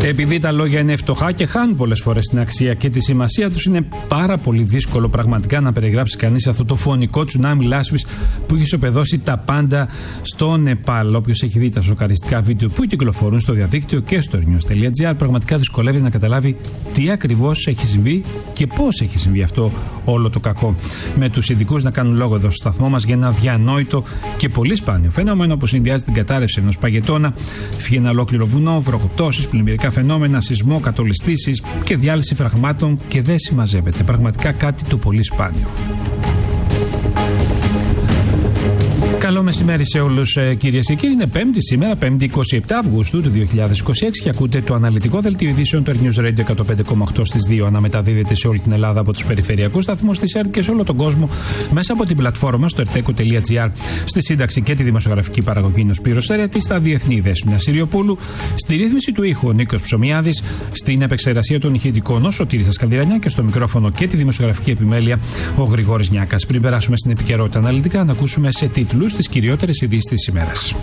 Επειδή τα λόγια είναι φτωχά και χάνουν πολλές φορές την αξία και τη σημασία τους, είναι πάρα πολύ δύσκολο πραγματικά να περιγράψει κανείς αυτό το φωνικό τσουνάμι λάσπης που έχει ισοπεδώσει τα πάντα στο Νεπάλ. Όποιος έχει δει τα σοκαριστικά βίντεο που κυκλοφορούν στο διαδίκτυο και στο news.gr, πραγματικά δυσκολεύει να καταλάβει τι ακριβώς έχει συμβεί και πώς έχει συμβεί αυτό όλο το κακό. Με τους ειδικούς να κάνουν λόγο εδώ στο σταθμό μας για ένα διανόητο και πολύ σπάνιο φαινόμενο που συνδυάζει την κατάρρευση ενός παγετώνα, φύγει ένα ολόκληρο βουνό, βροχοπτώσεις, πλημμυρικά φαινόμενα, σεισμό, κατολιστήσεις και διάλυση φραγμάτων και δεν συμμαζεύεται. Πραγματικά κάτι το πολύ σπάνιο. Καλό μεσημέρι σε όλους, κυρίες και κύριοι. Είναι Πέμπτη σήμερα, 5η 27 Αυγούστου του 2026 και ακούτε το αναλυτικό δελτίο ειδήσεων του News Radio 105,8 στις 2. Αναμεταδίδεται σε όλη την Ελλάδα από τους περιφερειακούς σταθμούς της ΕΡΤ και σε όλο τον κόσμο μέσα από την πλατφόρμα στο erteco.gr. Στη σύνταξη και τη δημοσιογραφική παραγωγή είναι ο Σπύρος Σέρετης, στα διεθνή Δέσποινα Συριοπούλου, στη ρύθμιση του ήχου ο Νίκος Ψωμιάδης, στην επεξεργασία των ηχητικών ο Σωτήρης Σκανδυρανιά και στο μικρόφωνο και τη δημοσιογραφική επιμέλεια ο Γρηγόρης Νιάκας. Πριν περάσουμε στην επικαιρότητα αναλυτικά, να ακούσουμε σε τίτλους τις κυριότερες ειδήσεις της ημέρας.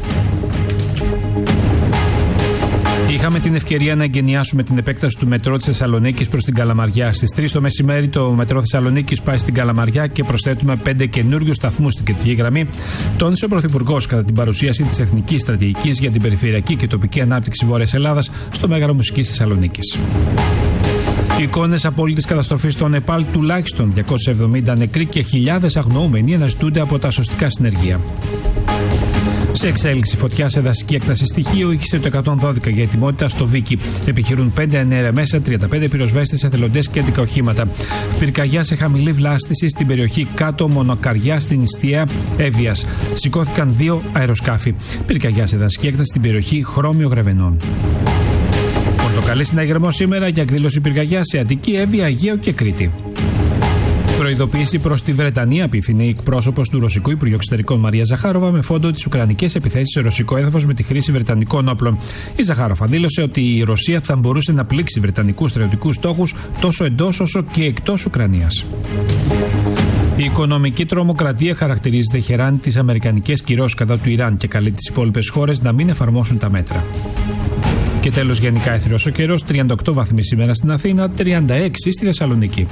Είχαμε την ευκαιρία να εγκαινιάσουμε την επέκταση του μετρό της Θεσσαλονίκης προς την Καλαμαριά. Στις 3 το μεσημέρι το μετρό Θεσσαλονίκης πάει στην Καλαμαριά και προσθέτουμε 5 καινούριους σταθμούς στην κεντρική γραμμή, τόνισε ο Πρωθυπουργός κατά την παρουσίαση της Εθνικής Στρατηγικής για την Περιφερειακή και Τοπική Ανάπτυξη Βόρειας Ελλάδας στο Μέγαρο Μουσικής Θεσσαλονίκης. Εικόνες απόλυτης καταστροφής στο Νεπάλ, τουλάχιστον 270 νεκροί και χιλιάδες αγνοούμενοι αναζητούνται από τα σωστικά συνεργεία. Σε εξέλιξη φωτιά σε δασική έκταση στοιχείο ήχησε το 112 για ετοιμότητα στο Βίκι. Επιχειρούν 5 εναέρια μέσα, 35 πυροσβέστες, εθελοντές και 11 οχήματα. Πυρκαγιά σε χαμηλή βλάστηση στην περιοχή Κάτω Μονοκαριά στην Ιστία Εύβοιας. Σηκώθηκαν 2 αεροσκάφη. Πυρκαγιά σε δασική έκταση στην περιοχή Χρώμιο Γρεβενών. Πορτοκαλί συναγερμό σήμερα για εκδήλωση πυρκαγιά σε Αττική, Εύβοια, Αιγαίο και Κρήτη. Προειδοποίηση προς τη Βρετανία απίθυνε η εκπρόσωπος του Ρωσικού Υπουργείου Εξωτερικών Μαρία Ζαχάροβα με φόντο τις ουκρανικές επιθέσεις σε ρωσικό έδαφος με τη χρήση βρετανικών όπλων. Η Ζαχάροβα δήλωσε ότι η Ρωσία θα μπορούσε να πλήξει βρετανικούς στρατιωτικούς στόχους τόσο εντός όσο και εκτός Ουκρανίας. Η οικονομική τρομοκρατία χαρακτηρίζει Τεχεράνη τις αμερικανικές κυρώσεις κατά του Ιράν και καλεί τις υπόλοιπες χώρες να μην εφαρμόσουν τα μέτρα. Και τέλος, γενικά έθριος ο καιρός, 38 βαθμοί σήμερα στην Αθήνα, 36 στη Θεσσαλονίκη.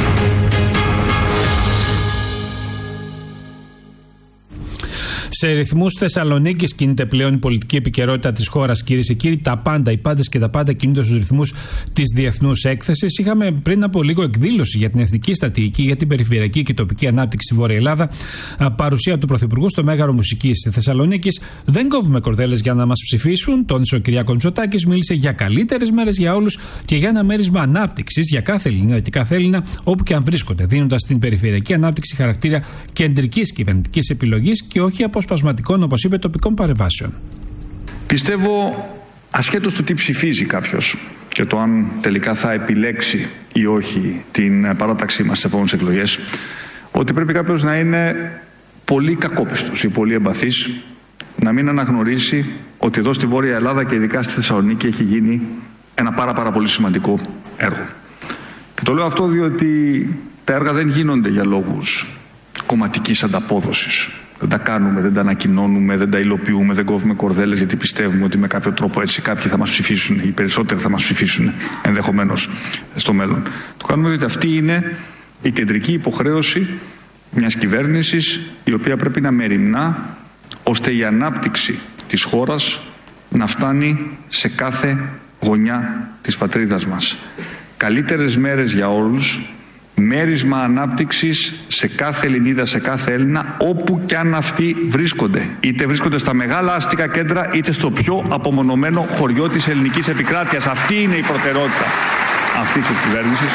Σε ρυθμούς Θεσσαλονίκης κινείται πλέον η πολιτική επικαιρότητα της χώρας, κυρίες και κύριοι. Τα πάντα, οι πάντες και τα πάντα κινούνται στους ρυθμούς της διεθνούς έκθεσης. Είχαμε πριν από λίγο εκδήλωση για την Εθνική Στρατηγική για την Περιφερειακή και Τοπική Ανάπτυξη στη Βόρεια Ελλάδα. Παρουσία του Πρωθυπουργού στο Μέγαρο Μουσικής Θεσσαλονίκης. Δεν κόβουμε κορδέλες για να μας ψηφίσουν, τόνισε ο Κυριάκος Μητσοτάκης. Μίλησε για καλύτερες μέρες για όλους και για ένα μέρισμα ανάπτυξης για κάθε Ελληνίδα και κάθε Έλληνα, όπου και αν βρίσκονται, δίνοντας στην περιφερειακή ανάπτυξη χαρακτήρα κεντρικής κυβερνητικής επιλογής και όχι αποσπασματικών, όπως είπε, τοπικών παρεμβάσεων. Πιστεύω, ασχέτως του τι ψηφίζει κάποιος και το αν τελικά θα επιλέξει ή όχι την παράταξή μας στις επόμενες εκλογές, ότι πρέπει κάποιος να είναι πολύ κακόπιστος ή πολύ εμπαθής, να μην αναγνωρίσει ότι εδώ στη Βόρεια Ελλάδα και ειδικά στη Θεσσαλονίκη έχει γίνει ένα πάρα πολύ σημαντικό έργο. Και το λέω αυτό διότι τα έργα δεν γίνονται για λόγους κομματικής ανταπόδοσης. Δεν τα κάνουμε, δεν τα ανακοινώνουμε, δεν τα υλοποιούμε, δεν κόβουμε κορδέλες γιατί πιστεύουμε ότι με κάποιο τρόπο έτσι κάποιοι θα μας ψηφίσουν, οι περισσότεροι θα μας ψηφίσουν ενδεχομένως στο μέλλον. Το κάνουμε διότι αυτή είναι η κεντρική υποχρέωση μιας κυβέρνησης η οποία πρέπει να μεριμνά ώστε η ανάπτυξη της χώρας να φτάνει σε κάθε γωνιά της πατρίδας μας. Καλύτερες μέρες για όλους. Μέρισμα ανάπτυξης σε κάθε Ελληνίδα, σε κάθε Έλληνα, όπου κι αν αυτοί βρίσκονται. Είτε βρίσκονται στα μεγάλα αστικά κέντρα, είτε στο πιο απομονωμένο χωριό της ελληνικής επικράτειας. Αυτή είναι η προτεραιότητα αυτής της κυβέρνησης.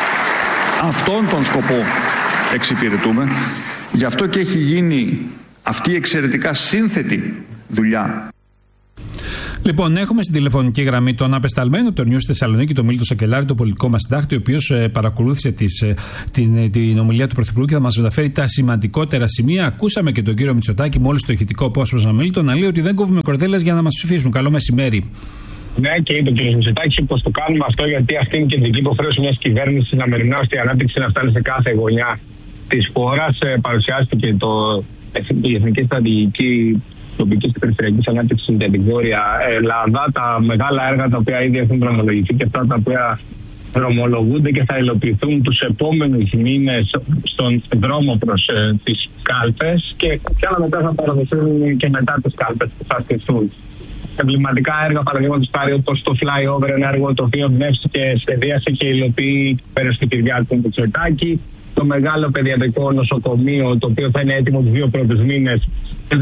Αυτόν τον σκοπό εξυπηρετούμε. Γι' αυτό και έχει γίνει αυτή η εξαιρετικά σύνθετη δουλειά. Λοιπόν, έχουμε στην τηλεφωνική γραμμή τον απεσταλμένο του News Θεσσαλονίκη, τον Μίλτο Σακελάρη, τον πολιτικό μας συντάκτη, ο οποίος παρακολούθησε την ομιλία του Πρωθυπουργού και θα μας μεταφέρει τα σημαντικότερα σημεία. Ακούσαμε και τον κύριο Μητσοτάκη, μόλις το ηχητικό απόσπασμα Μίλτο, να λέει ότι δεν κόβουμε κορδέλες για να μας ψηφίσουν. Καλό μεσημέρι. Ναι, και είπε ο κ. Μητσοτάκης πως το κάνουμε αυτό γιατί αυτή είναι η κεντρική υποχρέωση μιας κυβέρνησης να μεριμνά ώστε η ανάπτυξη να φτάνει σε κάθε γωνιά της χώρας. Παρουσιάστηκε η Εθνική Στρατηγική τοπικής και περιφερειακής ανάπτυξης στην Βόρεια Ελλάδα. Τα μεγάλα έργα τα οποία ήδη έχουν δρομολογηθεί και αυτά τα οποία δρομολογούνται και θα υλοποιηθούν τους επόμενους μήνες στον δρόμο προς τις κάλπες και άλλα μετά θα παραδοθούν και μετά τις κάλπες που θα στηθούν. Εμβληματικά έργα, παραδείγματος χάρη, όπως το flyover, ένα έργο το οποίο εμπνεύστηκε, σχεδίασε και υλοποιεί πέρα στην Κυριάκου Μητσοτάκη. Το μεγάλο παιδιατρικό νοσοκομείο, το οποίο θα είναι έτοιμο τους 2 πρώτους μήνες του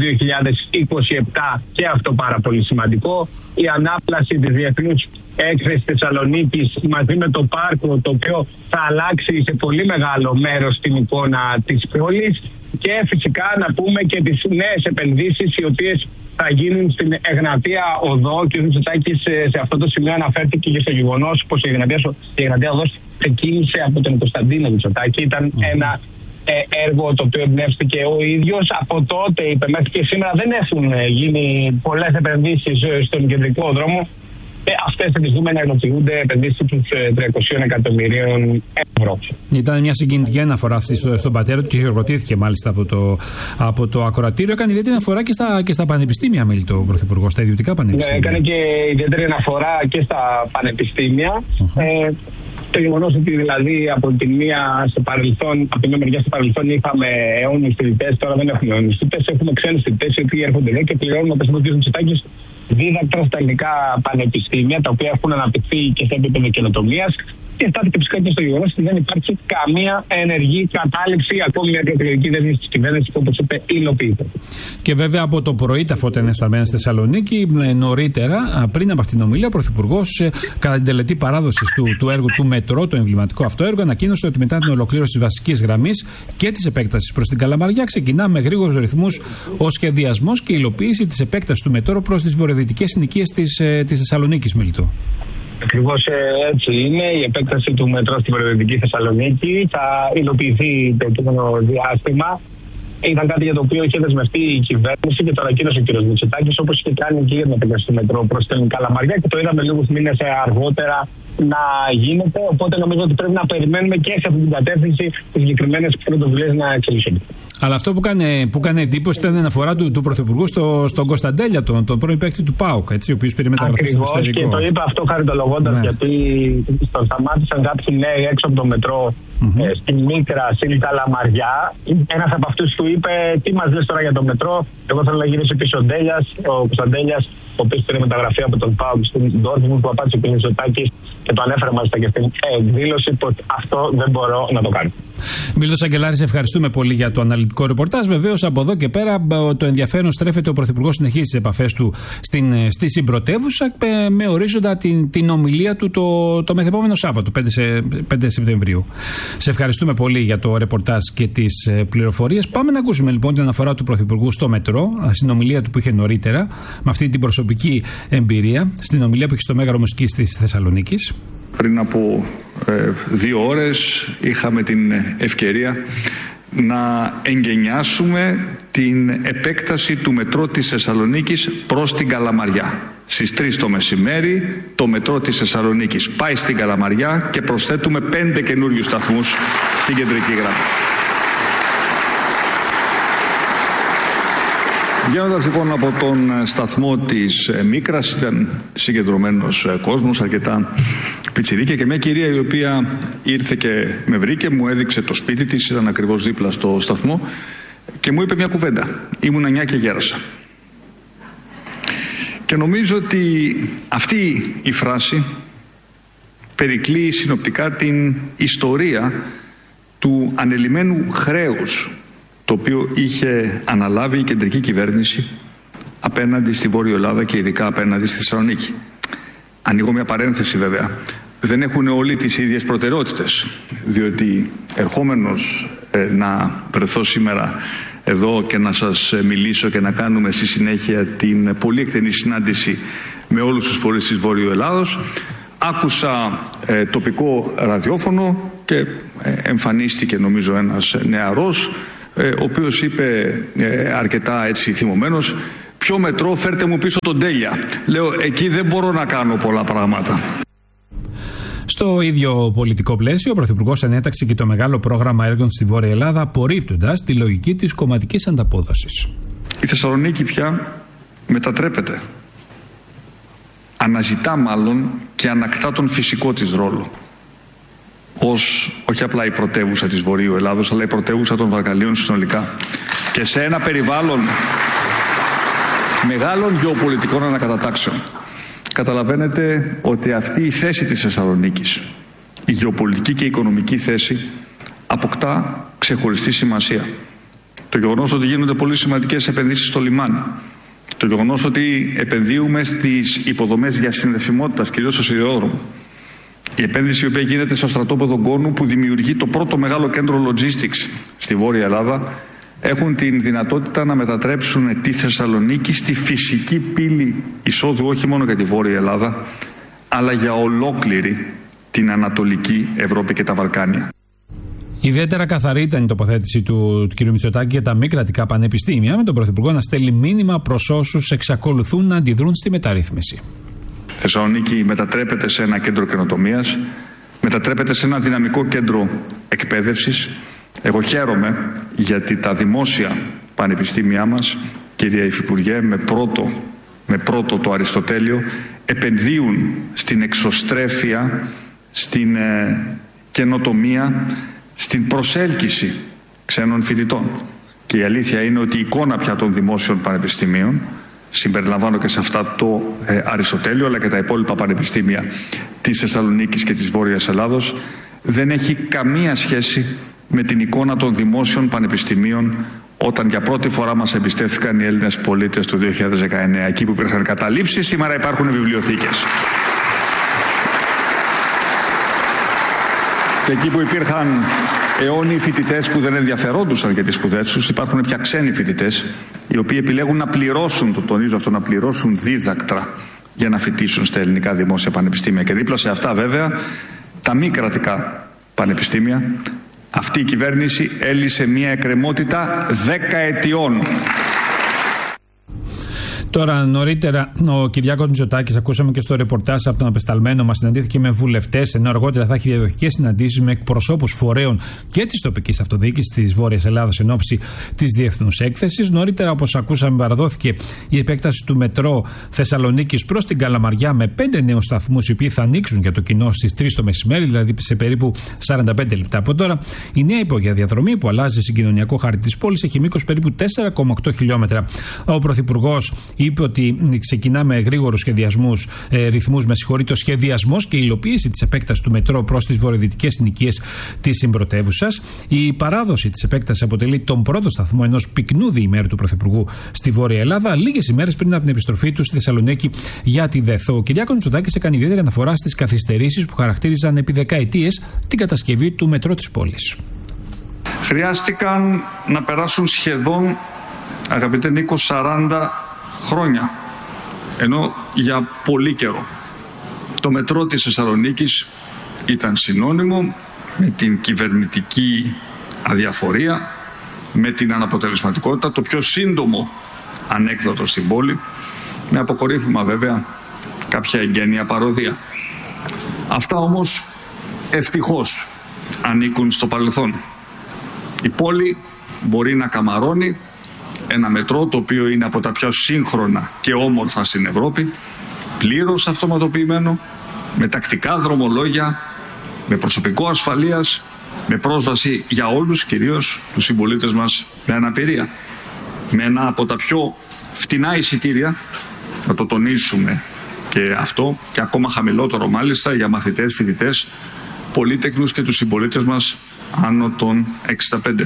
2027, και αυτό πάρα πολύ σημαντικό. Η ανάπλαση της Διεθνούς Έκθεσης Θεσσαλονίκης μαζί με το πάρκο, το οποίο θα αλλάξει σε πολύ μεγάλο μέρος την εικόνα της πόλης. Και φυσικά να πούμε και τις νέες επενδύσεις οι οποίες θα γίνουν στην Εγνατία Οδό. Και ο Μητσοτάκης σε αυτό το σημείο αναφέρθηκε και στο γεγονός πως η Εγνατία Οδός ξεκίνησε από τον Κωνσταντίνο Μητσοτάκη. Ήταν ένα έργο το οποίο εμπνεύστηκε ο ίδιος. Από τότε, είπε, μέχρι και σήμερα δεν έχουν γίνει πολλές επενδύσεις στον κεντρικό δρόμο. Αυτές θα τις δούμε να υλοποιούνται επενδύσεις τους 300 εκατομμυρίων ευρώ. Ήταν μια συγκινητική αναφορά αυτή στον πατέρα του και χειροκροτήθηκε μάλιστα από το ακροατήριο. Έκανε ιδιαίτερη αναφορά και στα πανεπιστήμια, μίλησε ο Πρωθυπουργός, στα ιδιωτικά πανεπιστήμια. Ναι, έκανε και ιδιαίτερη αναφορά και στα πανεπιστήμια. Το γεγονός ότι δηλαδή από τη μία μεριά στο παρελθόν είχαμε αιώνιους φοιτητές, τώρα δεν έχουμε αιώνιους φοιτητές, έχουμε ξένους φοιτητές οι οποίοι έρχονται εδώ και πληρώνουν, όπως είπε ο κ. Μητσοτάκης, δίδακτρα στα ελληνικά πανεπιστήμια, τα οποία έχουν αναπτυχθεί και σε επίπεδο καινοτομίας. Και στάθηκε φυσικά και στο γεγονός ότι δεν υπάρχει καμία ενεργή κατάληψη, ακόμη μια κρατική δέσμευση της κυβέρνησης που, όπως είπε, υλοποιείται. Και βέβαια από το πρωί τα φώτα είναι στραμμένα στη Θεσσαλονίκη. Νωρίτερα, πριν από αυτήν την ομιλία, ο Πρωθυπουργός, κατά την τελετή παράδοση του έργου του μετρό, το εμβληματικό αυτό έργο, ανακοίνωσε ότι μετά την ολοκλήρωση της βασικής γραμμής και της επέκτασης προς την Καλαμαριά, ξεκινά με γρήγορους ρυθμούς ο σχεδιασμός και η υλοποίηση της επέκτασης του μετρό προς τις βορειοδυτικές συνοικίες της Θεσσαλονίκης, Μίλητο. Ακριβώς έτσι είναι. Η επέκταση του μετρό στη βορειοδυτική Θεσσαλονίκη θα υλοποιηθεί το επόμενο διάστημα. Ήταν κάτι για το οποίο είχε δεσμευτεί η κυβέρνηση και το ανακοίνωσε ο κ. Μητσοτάκης, όπως είχε κάνει και για την επέκταση του μετρό προς την Καλαμαριά, και το είδαμε λίγους μήνες αργότερα να γίνεται. Οπότε νομίζω ότι πρέπει να περιμένουμε και σε αυτή την κατεύθυνση τις συγκεκριμένες πρωτοβουλίες να εξελίσσονται. Αλλά αυτό που κάνει εντύπωση ήταν η αναφορά του Πρωθυπουργού στον Κωνσταντέλια, τον πρώην παίκτη του ΠΑΟΚ, ο οποίος πήρε μεταγραφή στο εξωτερικό. Και το είπα αυτό χαριτολογώντας, γιατί τον σταμάτησαν κάποιοι νέοι έξω από το μετρό στην Μίκρα, στην Καλαμαριά. Ένας από αυτούς του είπε: τι μας λες τώρα για το μετρό? Εγώ θέλω να γυρίσω πίσω ο Κωνσταντέλιας, ο οποίος πήρε μεταγραφή από τον ΠΑΟΚ στην Ντόρτμουντ, που απάντησε ο κ. Μητσοτάκης και το ανέφερε μάλιστα και στην εκδήλωση πως αυτό δεν μπορώ να το κάνω. Μίλτος Αγγελάρης, ευχαριστούμε πολύ για το αναλυτικό ρεπορτάζ. Βεβαίως από εδώ και πέρα το ενδιαφέρον στρέφεται, ο Πρωθυπουργός συνεχίζει τις επαφές του στη συμπρωτεύουσα με ορίζοντα την ομιλία του το μεθεπόμενο Σάββατο, 5 Σεπτεμβρίου. Σε ευχαριστούμε πολύ για το ρεπορτάζ και τις πληροφορίες. Πάμε να ακούσουμε λοιπόν την αναφορά του Πρωθυπουργού στο μετρό, στην ομιλία του που είχε νωρίτερα, με αυτή την προσωπική εμπειρία, στην ομιλία που είχε στο Μέγαρο Μουσικής της Θεσσαλονίκης. Πριν από 2 ώρες είχαμε την ευκαιρία να εγκαινιάσουμε την επέκταση του μετρό της Θεσσαλονίκης προς την Καλαμαριά. Στις 3 το μεσημέρι το μετρό της Θεσσαλονίκης πάει στην Καλαμαριά και προσθέτουμε 5 καινούριους σταθμούς στην κεντρική γραμμή. Βγαίνοντας λοιπόν από τον σταθμό της Μίκρας, ήταν συγκεντρωμένος κόσμος, αρκετά πιτσιρίκια, και μια κυρία η οποία ήρθε και με βρήκε, μου έδειξε το σπίτι της, ήταν ακριβώς δίπλα στο σταθμό, και μου είπε μια κουβέντα: ήμουν 9 και γέρασα. Και νομίζω ότι αυτή η φράση περικλεί συνοπτικά την ιστορία του ανελημμένου χρέους το οποίο είχε αναλάβει η κεντρική κυβέρνηση απέναντι στη Βόρεια Ελλάδα και ειδικά απέναντι στη Θεσσαλονίκη. Ανοίγω μια παρένθεση βέβαια. Δεν έχουν όλοι τις ίδιες προτεραιότητες, διότι ερχόμενος να βρεθώ σήμερα εδώ και να σας μιλήσω και να κάνουμε στη συνέχεια την πολύ εκτενή συνάντηση με όλους τους φορείς της Βόρειου Ελλάδος, άκουσα τοπικό ραδιόφωνο και εμφανίστηκε νομίζω ένας νεαρός, ο οποίος είπε αρκετά έτσι θυμωμένος: ποιο μετρό, φέρτε μου πίσω τον Τέλεια. Λέω, εκεί δεν μπορώ να κάνω πολλά πράγματα. Στο ίδιο πολιτικό πλαίσιο, ο Πρωθυπουργός ανέταξε και το μεγάλο πρόγραμμα έργων στη Βόρεια Ελλάδα, απορρίπτοντας τη λογική της κομματικής ανταπόδοσης. Η Θεσσαλονίκη πια μετατρέπεται. Αναζητά μάλλον και ανακτά τον φυσικό της ρόλο. Ως όχι απλά η πρωτεύουσα της Βορείου Ελλάδος, αλλά η πρωτεύουσα των Βαλκανίων συνολικά. Και σε ένα περιβάλλον μεγάλων γεωπολιτικών ανακατατάξεων. Καταλαβαίνετε ότι αυτή η θέση της Θεσσαλονίκης, η γεωπολιτική και η οικονομική θέση, αποκτά ξεχωριστή σημασία. Το γεγονός ότι γίνονται πολύ σημαντικές επενδύσεις στο λιμάνι, το γεγονός ότι επενδύουμε στις υποδομές διασυνδεσιμότητας, κυρίως στο σιδηρόδρομο, η επένδυση η οποία γίνεται στο στρατόπεδο Γκόνου που δημιουργεί το πρώτο μεγάλο κέντρο logistics στη Βόρεια Ελλάδα, έχουν την δυνατότητα να μετατρέψουν τη Θεσσαλονίκη στη φυσική πύλη εισόδου όχι μόνο για τη Βόρεια Ελλάδα, αλλά για ολόκληρη την Ανατολική Ευρώπη και τα Βαλκάνια. Ιδιαίτερα καθαρή ήταν η τοποθέτηση του κ. Μητσοτάκη για τα μη κρατικά πανεπιστήμια, με τον Πρωθυπουργό να στέλνει μήνυμα προς όσους εξακολουθούν να αντιδρούν στη μεταρρύθμιση. Θεσσαλονίκη μετατρέπεται σε ένα κέντρο καινοτομίας, μετατρέπεται σε ένα δυναμικό κέντρο εκπαίδευσης. Εγώ χαίρομαι γιατί τα δημόσια πανεπιστήμια μας, κυρία Υφυπουργέ, με πρώτο το Αριστοτέλειο, επενδύουν στην εξωστρέφεια, στην καινοτομία, στην προσέλκυση ξένων φοιτητών. Και η αλήθεια είναι ότι η εικόνα πια των δημόσιων πανεπιστημίων, συμπεριλαμβάνω και σε αυτά το Αριστοτέλειο αλλά και τα υπόλοιπα πανεπιστήμια της Θεσσαλονίκης και της Βόρειας Ελλάδος, δεν έχει καμία σχέση με την εικόνα των δημόσιων πανεπιστημίων όταν για πρώτη φορά μας εμπιστεύτηκαν οι Έλληνες πολίτες το 2019. Εκεί που υπήρχαν καταλήψεις, σήμερα υπάρχουν βιβλιοθήκες. Και εκεί που υπήρχαν αιώνιοι φοιτητές που δεν ενδιαφερόντουσαν για τις σπουδές τους, υπάρχουν πια ξένοι φοιτητές, οι οποίοι επιλέγουν να πληρώσουν, το τονίζω αυτό, να πληρώσουν δίδακτρα για να φοιτήσουν στα ελληνικά δημόσια πανεπιστήμια. Και δίπλα σε αυτά βέβαια τα μη κρατικά πανεπιστήμια. Αυτή η κυβέρνηση έλυσε μια εκκρεμότητα 10 ετιών. Τώρα, νωρίτερα, ο Κυριάκος Μητσοτάκης, ακούσαμε και στο ρεπορτάζ από τον απεσταλμένο μας, συναντήθηκε με βουλευτές, ενώ αργότερα θα έχει διαδοχικές συναντήσεις με εκπροσώπους φορέων και της τοπικής αυτοδιοίκησης της Βόρειας Ελλάδας εν ώψη της διεθνούς έκθεσης. Νωρίτερα, όπως ακούσαμε, παραδόθηκε η επέκταση του μετρό Θεσσαλονίκης προς την Καλαμαριά με 5 νέους σταθμούς, οι οποίοι θα ανοίξουν για το κοινό στις 3 το μεσημέρι, δηλαδή σε περίπου 45 λεπτά από τώρα. Η νέα υπογειαδιαδρομή που αλλάζει συγκοινωνιακό χάρτη της πόλης έχει μήκος περίπου 4,8 χιλιόμετρα. Ο Πρωθυπουργός είπε ότι ξεκινά με γρήγορους ρυθμούς, το σχεδιασμός και η υλοποίηση της επέκτασης του μετρό προς τις βορειοδυτικές συνοικίες της συμπρωτεύουσας. Η παράδοση της επέκτασης αποτελεί τον πρώτο σταθμό ενός πυκνού διημέρου του Πρωθυπουργού στη Βόρεια Ελλάδα, λίγες ημέρες πριν από την επιστροφή του στη Θεσσαλονίκη για τη ΔΕΘ. Ο Κυριάκος Μητσοτάκης έκανε ιδιαίτερη αναφορά στις καθυστερήσεις που χαρακτήριζαν επί δεκαετίες την κατασκευή του μετρό της πόλης. Χρειάστηκαν να περάσουν σχεδόν, αγαπητέ Νίκο, 40 χρόνια, ενώ για πολύ καιρό το μετρό της Θεσσαλονίκης ήταν συνώνυμο με την κυβερνητική αδιαφορία, με την αναποτελεσματικότητα, το πιο σύντομο ανέκδοτο στην πόλη, με αποκορύφημα βέβαια κάποια εγγένεια παροδία. Αυτά όμως ευτυχώς ανήκουν στο παρελθόν. Η πόλη μπορεί να καμαρώνει ένα μετρό το οποίο είναι από τα πιο σύγχρονα και όμορφα στην Ευρώπη, πλήρως αυτοματοποιημένο, με τακτικά δρομολόγια, με προσωπικό ασφαλείας, με πρόσβαση για όλους, κυρίως τους συμπολίτες μας με αναπηρία. Με ένα από τα πιο φτηνά εισιτήρια, να το τονίσουμε και αυτό, και ακόμα χαμηλότερο μάλιστα για φοιτητές, πολύτεκνους και τους συμπολίτες μας άνω των 65.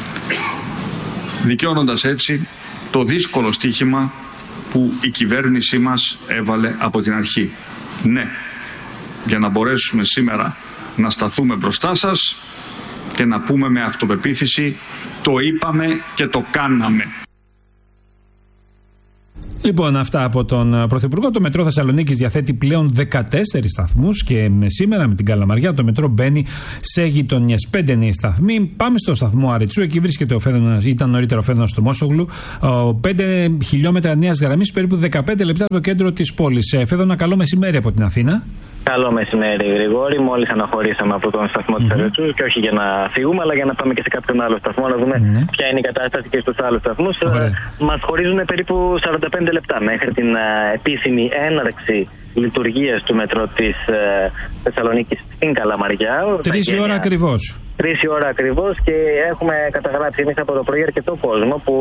Δικαιώνοντας έτσι το δύσκολο στοίχημα που η κυβέρνησή μας έβαλε από την αρχή. Ναι, για να μπορέσουμε σήμερα να σταθούμε μπροστά σας και να πούμε με αυτοπεποίθηση, το είπαμε και το κάναμε. Λοιπόν, αυτά από τον Πρωθυπουργό. Το μετρό Θεσσαλονίκης διαθέτει πλέον 14 σταθμούς και σήμερα με την Καλαμαριά το μετρό μπαίνει σε γειτονιές. 5 νέοι σταθμοί. Πάμε στο σταθμό Αριτσού. Εκεί βρίσκεται ήταν νωρίτερα ο Φέδωνας στο Μόσογλου. 5 χιλιόμετρα νέας γραμμής, περίπου 15 λεπτά από το κέντρο της πόλης. Φέδωνα, καλό μεσημέρι από την Αθήνα. Καλό μεσημέρι, Γρηγόρη. Μόλις αναχωρήσαμε από τον σταθμό της Ερετσούς και όχι για να φύγουμε, αλλά για να πάμε και σε κάποιον άλλο σταθμό να δούμε ποια είναι η κατάσταση και στους άλλους σταθμούς. Μας χωρίζουν περίπου 45 λεπτά μέχρι την επίσημη έναρξη λειτουργίας του μετρό της Θεσσαλονίκης στην Καλαμαριά. 3 η ώρα ακριβώς. 3 η ώρα ακριβώς, και έχουμε καταγράψει εμείς από το πρωί αρκετό κόσμο που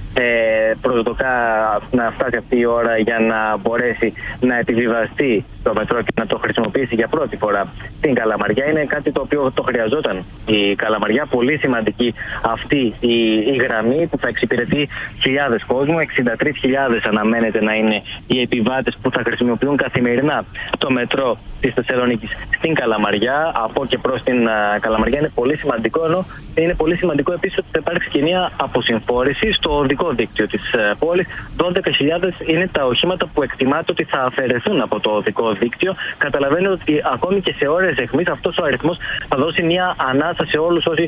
προσδοκά να φτάσει αυτή η ώρα για να μπορέσει να επιβιβαστεί το μετρό και να το χρησιμοποιήσει για πρώτη φορά στην Καλαμαριά. Είναι κάτι το οποίο το χρειαζόταν η Καλαμαριά. Πολύ σημαντική αυτή η γραμμή που θα εξυπηρετεί χιλιάδες κόσμου. 63.000 αναμένεται να είναι οι επιβάτες που θα χρησιμοποιούν καθημερινά το μετρό της Θεσσαλονίκης στην Καλαμαριά. Από και προς την Καλαμαριά είναι πολύ σημαντικό, ενώ είναι πολύ σημαντικό επίσης ότι θα υπάρξει και μια αποσυμφόρηση στο οδικό δίκτυο της πόλης. 12.000 είναι τα οχήματα που εκτιμάται ότι θα αφαιρεθούν από το οδικό δίκτυο. Καταλαβαίνετε ότι ακόμη και σε ώρες αιχμής αυτός ο αριθμός θα δώσει μια ανάσα σε όλους όσοι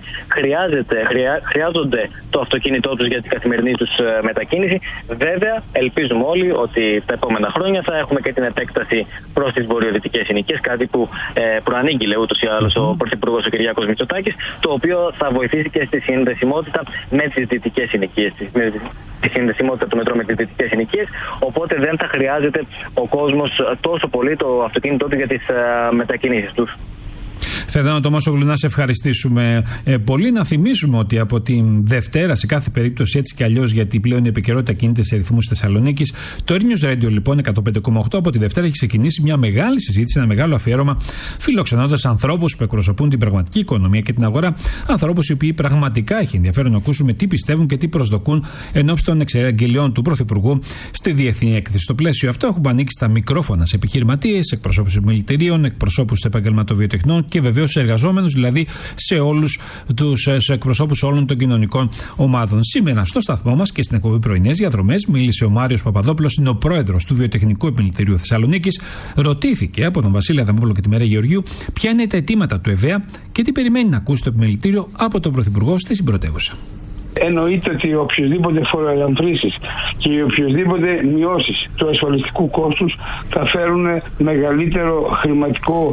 χρειάζονται το αυτοκίνητό τους για την καθημερινή τους μετακίνηση. Βέβαια, ελπίζουμε όλοι ότι τα επόμενα χρόνια θα έχουμε και την επέκταση προς τις βορειοδυτικές συνοικίες, κάτι που προανήγγειλε ούτως ή άλλως ο Πρωθυπουργός ο Κυριάκος Μητσοτάκης, το οποίο θα βοηθήσει και στη συνδεσιμότητα με τις δυτικές συνοικίες, τη συνδεσιμότητα του μετρό με τις δυτικές συνοικίες, οπότε δεν θα χρειάζεται ο κόσμος τόσο πολύ το αυτοκίνητό του για τις μετακινήσεις τους. Φεδάνο Τομάσογλου, να σε ευχαριστήσουμε πολύ. Να θυμίσουμε ότι από τη Δευτέρα, σε κάθε περίπτωση έτσι κι αλλιώς, γιατί πλέον η επικαιρότητα κινείται σε ρυθμούς Θεσσαλονίκης, το News Radio λοιπόν 105,8 από τη Δευτέρα έχει ξεκινήσει μια μεγάλη συζήτηση, ένα μεγάλο αφιέρωμα, φιλοξενώντας ανθρώπους που εκπροσωπούν την πραγματική οικονομία και την αγορά. Ανθρώπους οι οποίοι πραγματικά έχει ενδιαφέρον να ακούσουμε τι πιστεύουν και τι προσδοκούν ενώπιση των εξαγγελιών του Πρωθυπουργού στη Διεθνή Έκθεση. Στο πλαίσιο αυτό έχουμε ανοίξει τα μικρόφωνα σε επιχειρηματίες, εκπροσώπους επιμελητηρίων, εκπροσώπους επαγγελματοβιοτεχνών και βεβαίως σε εργαζόμενους, δηλαδή σε όλους τους εκπροσώπους όλων των κοινωνικών ομάδων. Σήμερα στο σταθμό μας και στην εκπομπή Πρωινές Διαδρομές μίλησε ο Μάριος Παπαδόπουλος, είναι ο πρόεδρος του Βιοτεχνικού Επιμελητηρίου Θεσσαλονίκης. Ρωτήθηκε από τον Βασίλη Αδαμόπουλο και τη Μαρία Γεωργίου ποια είναι τα αιτήματα του ΕΒΕΑ και τι περιμένει να ακούσει το επιμελητήριο από τον Πρωθυπουργό στη συμπρωτεύουσα. Εννοείται ότι οποιοδήποτε φοροελαφρύνσεις και οποιοδήποτε μειώσεις του ασφαλιστικού κόστους θα φέρουν μεγαλύτερο χρηματικό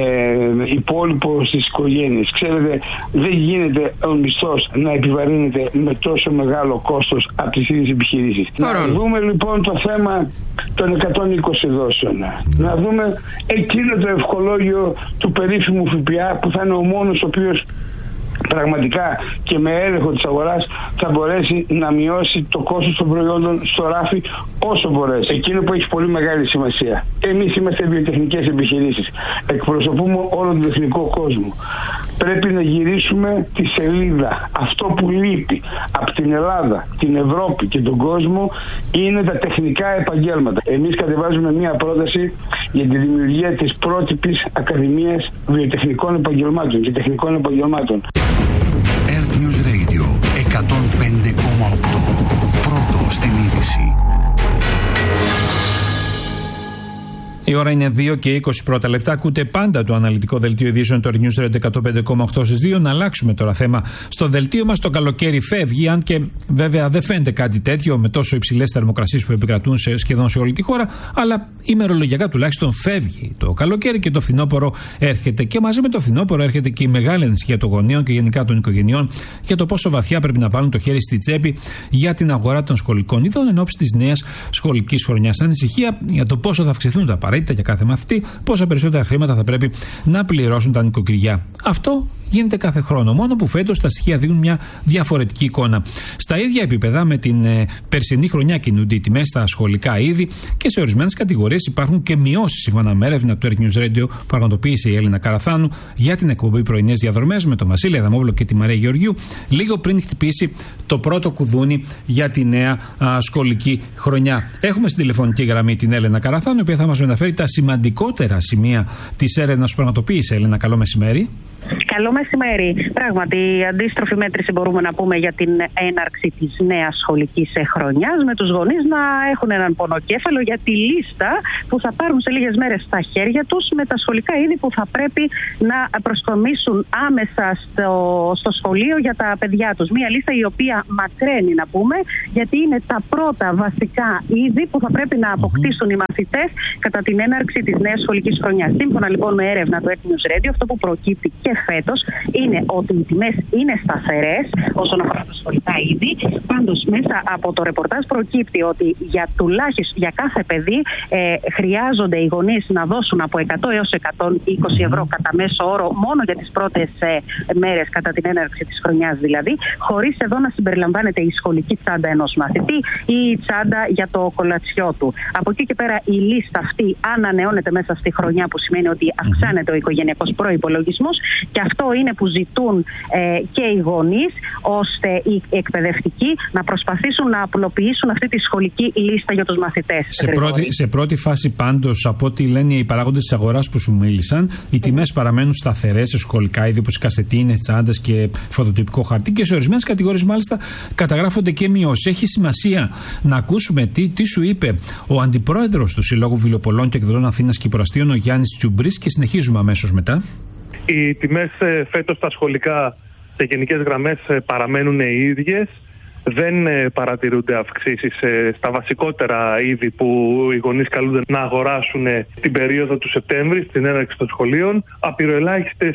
υπόλοιπο στις οικογένειες. Ξέρετε, δεν γίνεται ο μισθός να επιβαρύνεται με τόσο μεγάλο κόστος από τις ίδιες επιχειρήσεις. Να δούμε λοιπόν το θέμα των 120 δόσεων. Να δούμε εκείνο το ευχολόγιο του περίφημου ΦΠΑ που θα είναι ο μόνος ο οποίος πραγματικά και με έλεγχο της αγοράς θα μπορέσει να μειώσει το κόστος των προϊόντων στο ράφι όσο μπορέσει. Εκείνο που έχει πολύ μεγάλη σημασία. Εμείς είμαστε βιοτεχνικές επιχειρήσεις. Εκπροσωπούμε όλο τον εθνικό κόσμο. Πρέπει να γυρίσουμε τη σελίδα. Αυτό που λείπει από την Ελλάδα, την Ευρώπη και τον κόσμο είναι τα τεχνικά επαγγέλματα. Εμείς κατεβάζουμε μια πρόταση για τη δημιουργία της πρότυπης Ακαδημίας Βιοτεχνικών Επαγγελμάτων και Τεχνικών Επαγγελμάτων. Earth News Radio 105,8. Πρώτο στην είδηση. Η ώρα είναι 2 και 20 πρώτα λεπτά. Ακούτε πάντα το αναλυτικό δελτίο ειδήσεων του News Radio 105,8 στις 2. Να αλλάξουμε τώρα θέμα. Στο δελτίο μας το καλοκαίρι φεύγει, αν και βέβαια δεν φαίνεται κάτι τέτοιο με τόσο υψηλές θερμοκρασίες που επικρατούν σχεδόν σε όλη τη χώρα. Αλλά ημερολογιακά τουλάχιστον φεύγει το καλοκαίρι και το φθινόπωρο έρχεται. Και μαζί με το φθινόπωρο έρχεται και η μεγάλη ανησυχία των γονέων και γενικά των οικογενειών για το πόσο βαθιά πρέπει να βάλουν το χέρι στη τσέπη για την αγορά των σχολικών ειδών εν ώψη της νέας σχολικής χρονιάς. Ανησυχία για το πόσο θα αυξηθούν τα απαραίτητα για κάθε μαθητή, πόσα περισσότερα χρήματα θα πρέπει να πληρώσουν τα νοικοκυριά. Αυτό γίνεται κάθε χρόνο, μόνο που φέτος τα στοιχεία δίνουν μια διαφορετική εικόνα. Στα ίδια επίπεδα με την περσινή χρονιά κινούνται οι τιμές στα σχολικά είδη και σε ορισμένες κατηγορίες υπάρχουν και μειώσεις, σύμφωνα με έρευνα του Earth News Radio που πραγματοποίησε η Έλληνα Καραθάνου για την εκπομπή Πρωινές Διαδρομές με τον Βασίλη Αδαμόπουλο και τη Μαρία Γεωργίου, λίγο πριν χτυπήσει το πρώτο κουδούνι για τη νέα σχολική χρονιά. Έχουμε στην τηλεφωνική γραμμή την Έλληνα Καραθάνου, η οποία θα μας μεταφέρει τα σημαντικότερα σημεία της έρευνας που πραγματοποίησε. Έλληνα, καλό μεσημέρι. Καλό μεσημέρι. Πράγματι, η αντίστροφη μέτρηση μπορούμε να πούμε για την έναρξη της νέας σχολικής χρονιάς, με τους γονείς να έχουν έναν πονοκέφαλο για τη λίστα που θα πάρουν σε λίγες μέρες στα χέρια τους με τα σχολικά είδη που θα πρέπει να προσκομίσουν άμεσα στο σχολείο για τα παιδιά τους. Μία λίστα η οποία μακραίνει, να πούμε, γιατί είναι τα πρώτα βασικά είδη που θα πρέπει να αποκτήσουν οι μαθητές κατά την έναρξη της νέας σχολικής χρονιάς. Σύμφωνα λοιπόν με έρευνα του Earth News Radio, αυτό που προκύπτει και φέτος είναι ότι οι τιμές είναι σταθερές όσον αφορά τα σχολικά είδη. Πάντως, μέσα από το ρεπορτάζ προκύπτει ότι για κάθε παιδί χρειάζονται οι γονείς να δώσουν από 100 έως 120 ευρώ κατά μέσο όρο μόνο για τις πρώτες μέρες κατά την έναρξη της χρονιάς δηλαδή, χωρίς εδώ να συμπεριλαμβάνεται η σχολική τσάντα ενός μαθητή ή η τσάντα για το κολατσιό του. Από εκεί και πέρα η λίστα αυτή ανανεώνεται μέσα στη χρονιά, που σημαίνει ότι αυξάνεται ο οικογενειακός προϋπολογισμός, και αυτό είναι που ζητούν και οι γονείς, ώστε οι εκπαιδευτικοί να προσπαθήσουν να απλοποιήσουν αυτή τη σχολική λίστα για τους μαθητές. Σε πρώτη φάση πάντως, από ό,τι λένε οι παράγοντες της αγοράς που σου μίλησαν, οι τιμές παραμένουν σταθερές σε σχολικά είδη όπως οι κασετίνες, τσάντες και φωτοτυπικό χαρτί, και σε ορισμένες κατηγορίες μάλιστα καταγράφονται και μειώσεις. Έχει σημασία να ακούσουμε τι σου είπε ο αντιπρόεδρος του Συλλόγου Βιβλιοπωλών και Εκδοτών Αθήνας και Υποραστίων, ο Γιάννης Τσιουμπρής, και συνεχίζουμε αμέσως μετά. Οι τιμές φέτος στα σχολικά σε γενικές γραμμές παραμένουν οι ίδιες. Δεν παρατηρούνται αυξήσεις στα βασικότερα είδη που οι γονείς καλούνται να αγοράσουν την περίοδο του Σεπτέμβρη, στην έναρξη των σχολείων. Απειροελάχιστες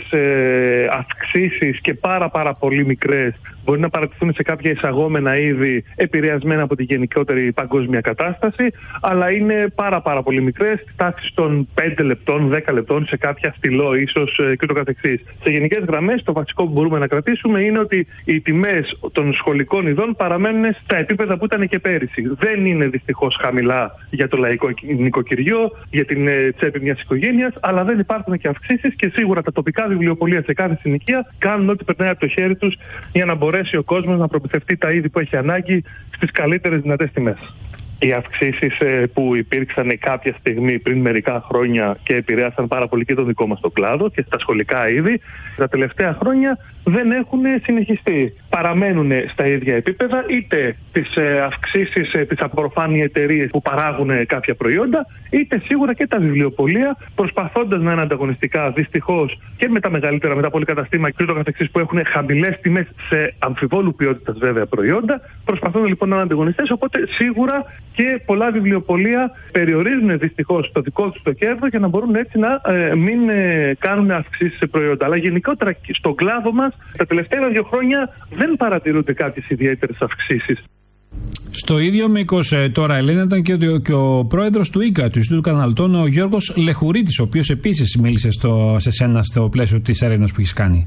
αυξήσεις και πάρα πολύ μικρές μπορεί να παρατηθούν σε κάποια εισαγόμενα είδη επηρεασμένα από τη γενικότερη παγκόσμια κατάσταση, αλλά είναι πάρα πολύ μικρές, τάξεις των 5 λεπτών, 10 λεπτών, σε κάποια στυλό ίσως και το καθεξής. Σε γενικές γραμμές, το βασικό που μπορούμε να κρατήσουμε είναι ότι οι τιμές των σχολικών ειδών παραμένουν στα επίπεδα που ήταν και πέρυσι. Δεν είναι δυστυχώς χαμηλά για το λαϊκό νοικοκυριό, για την τσέπη μιας οικογένειας, αλλά δεν υπάρχουν και αυξήσεις, και σίγουρα τα τοπικά βιβλιοπωλεία σε κάθε συνοικία κάνουν ό,τι περνάει από το χέρι τους για να μπορέσει ο κόσμος να προμηθευτεί τα είδη που έχει ανάγκη στις καλύτερες δυνατές τιμές. Οι αυξήσεις που υπήρξαν κάποια στιγμή πριν μερικά χρόνια και επηρέασαν πάρα πολύ και το δικό μας το κλάδο και στα σχολικά είδη, τα τελευταία χρόνια δεν έχουν συνεχιστεί. Παραμένουν στα ίδια επίπεδα, είτε τις αυξήσεις τις απορροφάνουν οι εταιρείες που παράγουν κάποια προϊόντα, είτε σίγουρα και τα βιβλιοπωλεία, προσπαθώντας να είναι ανταγωνιστικά, δυστυχώς, και με τα μεγαλύτερα, με τα πολυκαταστήματα και ούτω καθεξής, που έχουν χαμηλές τιμές σε αμφιβόλου ποιότητας βέβαια προϊόντα. Προσπαθούν λοιπόν να είναι ανταγωνιστές, οπότε σίγουρα και πολλά βιβλιοπωλεία περιορίζουν δυστυχώς το δικό τους το κέρδος για να μπορούν έτσι να μην κάνουν αυξήσεις σε προϊόντα. Αλλά γενικότερα στον κλάδο μας τα τελευταία 2 χρόνια δεν παρατηρούνται κάποιες ιδιαίτερες αυξήσεις. Στο ίδιο μήκος τώρα, Ελένα, ήταν και ο πρόεδρος του ΙΚΑ, του Ινστιτούτου Καταναλωτών, ο Γιώργος Λεχουρίτης, ο οποίος επίσης μίλησε σε σένα στο πλαίσιο της έρευνας που έχεις κάνει.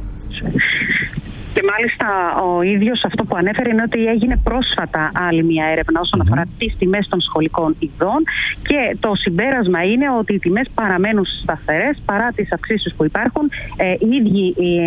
Και μάλιστα ο ίδιος αυτό που ανέφερε είναι ότι έγινε πρόσφατα άλλη μια έρευνα όσον αφορά τις τιμές των σχολικών ειδών, και το συμπέρασμα είναι ότι οι τιμές παραμένουν σταθερές παρά τις αυξήσεις που υπάρχουν. Οι ίδιοι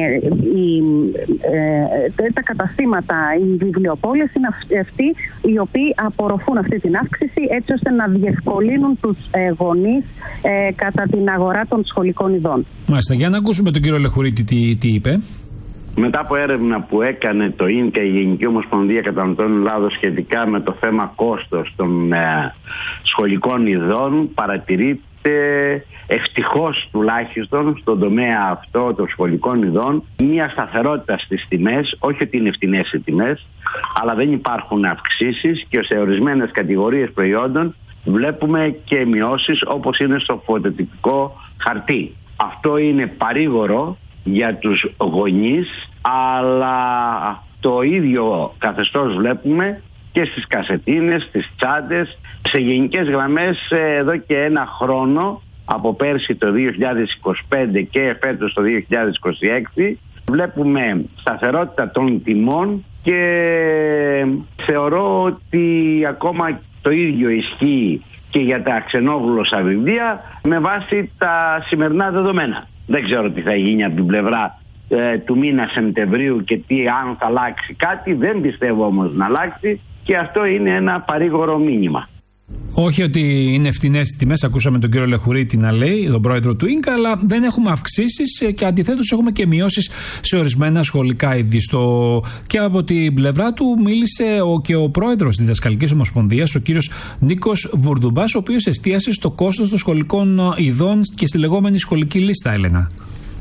τα καταστήματα, οι βιβλιοπόλες είναι αυτοί οι οποίοι απορροφούν αυτή την αύξηση, έτσι ώστε να διευκολύνουν τους γονείς κατά την αγορά των σχολικών ειδών. Μάλιστα, για να ακούσουμε τον κύριο Λεχουρίτη τι είπε. Μετά από έρευνα που έκανε το ΙΝΚΑ, η Γενική Ομοσπονδία Καταναλωτών Ελλάδος, σχετικά με το θέμα κόστος των σχολικών ειδών, παρατηρείται ευτυχώς τουλάχιστον στον τομέα αυτό των σχολικών ειδών μια σταθερότητα στις τιμές. Όχι ότι είναι φτηνές οι τιμές, αλλά δεν υπάρχουν αυξήσεις, και σε ορισμένες κατηγορίες προϊόντων βλέπουμε και μειώσεις, όπως είναι στο φωτοτυπικό χαρτί. Αυτό είναι παρήγορο για τους γονείς, αλλά το ίδιο καθεστώς βλέπουμε και στις κασετίνες, στις τσάντες. Σε γενικές γραμμές εδώ και 1 χρόνο, από πέρσι το 2025 και φέτος το 2026, βλέπουμε σταθερότητα των τιμών, και θεωρώ ότι ακόμα το ίδιο ισχύει και για τα ξενόγλωσσα βιβλία με βάση τα σημερινά δεδομένα. Δεν ξέρω τι θα γίνει από την πλευρά του μήνα Σεπτεμβρίου και αν θα αλλάξει κάτι. Δεν πιστεύω όμως να αλλάξει, και αυτό είναι ένα παρήγορο μήνυμα. Όχι ότι είναι φτηνές οι τιμές, ακούσαμε τον κύριο Λεχουρίτη να λέει, τον πρόεδρο του ΙΝΚΑ, αλλά δεν έχουμε αυξήσεις και αντιθέτως έχουμε και μειώσεις σε ορισμένα σχολικά είδη. Και από την πλευρά του μίλησε και ο πρόεδρος της Διδασκαλικής Ομοσπονδίας, ο κύριος Νίκος Βουρδουμπάς, ο οποίος εστίασε στο κόστος των σχολικών ειδών και στη λεγόμενη σχολική λίστα, Έλενα.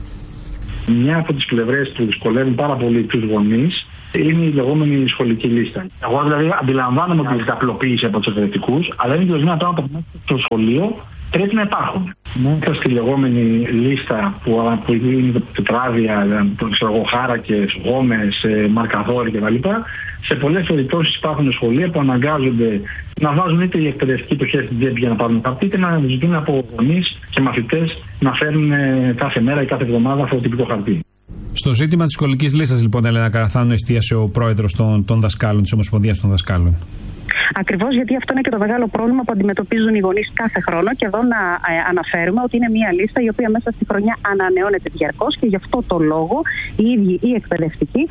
Μια από τις πλευρές που δυσκολεύουν πάρα πολύ τους γονείς είναι η λεγόμενη σχολική λίστα. Εγώ δηλαδή αντιλαμβάνομαι ότι είναι απλοποίηση από τους εκπαιδευτικούς, αλλά είναι και ορισμένα πράγματα που στο σχολείο πρέπει να υπάρχουν. Μέσα στη λεγόμενη λίστα που είναι τετράδια, χάρακες, γόμες, μαρκαδόροι κτλ. Σε πολλές περιπτώσεις υπάρχουν σχολεία που αναγκάζονται να βάζουν είτε οι εκπαιδευτικοί το χέρι στην τσέπη για να πάρουν κάτι, είτε να ζητούν από γονείς και μαθητές να φέρουν κάθε μέρα ή κάθε εβδομάδα αυτό το τυπικό χαρτί. Στο ζήτημα της σχολικής λίστας, λοιπόν, Έλενα Καραθάνου, εστίασε ο πρόεδρος των δασκάλων, της Ομοσπονδίας των Δασκάλων. Ακριβώς, γιατί αυτό είναι και το μεγάλο πρόβλημα που αντιμετωπίζουν οι γονείς κάθε χρόνο. Και εδώ να αναφέρουμε ότι είναι μια λίστα η οποία μέσα στη χρονιά ανανεώνεται διαρκώς και γι' αυτό το λόγο οι ίδιοι οι εκπαιδευτικοί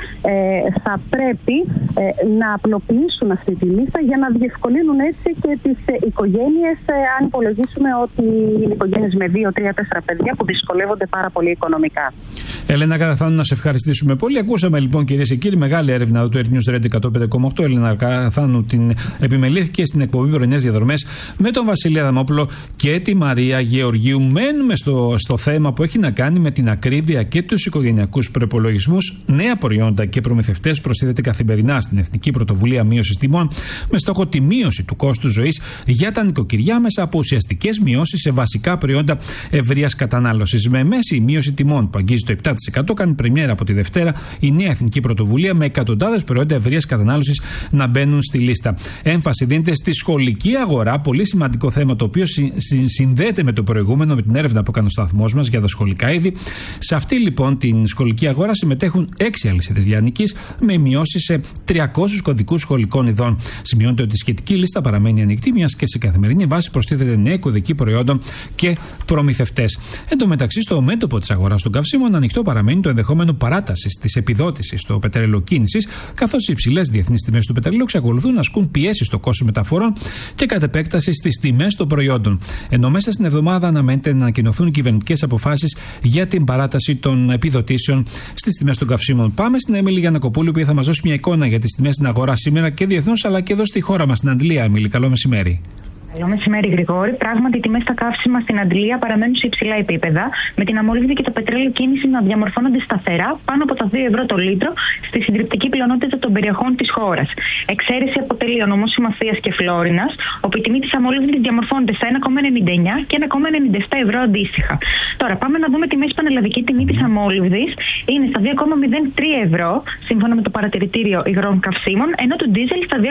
θα πρέπει να απλοποιήσουν αυτή τη λίστα για να διευκολύνουν έτσι και τις οικογένειες, αν υπολογίσουμε ότι είναι οικογένειες με 2, 3, 4 παιδιά που δυσκολεύονται πάρα πολύ οικονομικά. Έλενα Καραθάνου, να σε ευχαριστήσουμε πολύ. Ακούσαμε λοιπόν, κυρίες και κύριοι, μεγάλη έρευνα του Earth News Radio 105,8. Έλενα Καραθάνου την επιμελήθηκε στην εκπομπή Πρωινές Διαδρομές με τον Βασίλη Αδαμόπουλο και τη Μαρία Γεωργίου. Μένουμε στο θέμα που έχει να κάνει με την ακρίβεια και τους οικογενειακούς προϋπολογισμούς. Νέα προϊόντα και προμηθευτές προσθέτεται καθημερινά στην Εθνική Πρωτοβουλία Μείωσης Τιμών, με στόχο τη μείωση του κόστου ζωής για τα νοικοκυριά μέσα από ουσιαστικές μειώσεις σε βασικά προϊόντα ευρείας κατανάλωσης. Με μέση μείωση τιμών που αγγίζει το 7%, κάνει πρεμιέρα από τη Δευτέρα η νέα Εθνική Πρωτοβουλία με εκατοντάδες προϊόντα ευρείας κατανάλωσης να μπαίνουν στη λίστα. Έμφαση δίνεται στη σχολική αγορά, πολύ σημαντικό θέμα το οποίο συνδέεται με το προηγούμενο, με την έρευνα που έκανε ο σταθμός μας για τα σχολικά είδη. Σε αυτή λοιπόν την σχολική αγορά συμμετέχουν 6 αλυσίδες λιανικής με μειώσεις σε 300 κωδικούς σχολικών ειδών. Σημειώνεται ότι η σχετική λίστα παραμένει ανοιχτή, μιας και σε καθημερινή βάση προστίθεται νέα κωδικοί προϊόντων και προμηθευτές. Εν τω μεταξύ, στο μέτωπο της αγοράς των καυσίμων ανοιχτό παραμένει το ενδεχόμενο παράτασης της επιδότησης στο πετρελαιοκίνησης, καθώς οι υψηλές διεθνείς τιμές του πετρελαίου εξακολουθούν να ασκούν πιέσει στο κόστος μεταφορών και κατ' επέκταση στις τιμές των προϊόντων. Ενώ μέσα στην εβδομάδα αναμένεται να ανακοινωθούν κυβερνητικές αποφάσεις για την παράταση των επιδοτήσεων στις τιμές των καυσίμων. Πάμε στην Έμιλη Γιαννακοπούλου, που θα μας δώσει μια εικόνα για τις τιμές στην αγορά σήμερα και διεθνώς, αλλά και εδώ στη χώρα μας, στην Αντλία. Έμιλη, καλό μεσημέρι. Καλό μεσημέρι, Γρηγόρη. Πράγματι, οι τιμές στα καύσιμα στην Αντλία παραμένουν σε υψηλά επίπεδα, με την αμολύβδη και το πετρέλαιο κίνηση να διαμορφώνονται σταθερά πάνω από τα 2 ευρώ το λίτρο στη συντριπτική πλειονότητα των περιοχών της χώρας. Εξαίρεση αποτελεί ο νομός Σημαθίας και Φλόρινας, όπου η τιμή της αμολύβδης διαμορφώνεται στα 1,99 και 1,97 ευρώ αντίστοιχα. Τώρα, πάμε να δούμε τη μέση πανελλαδική τιμή της αμολύβδης. Είναι στα 2,03 ευρώ, σύμφωνα με το παρατηρητήριο υγρών καυσίμων, ενώ του ντίζελ στα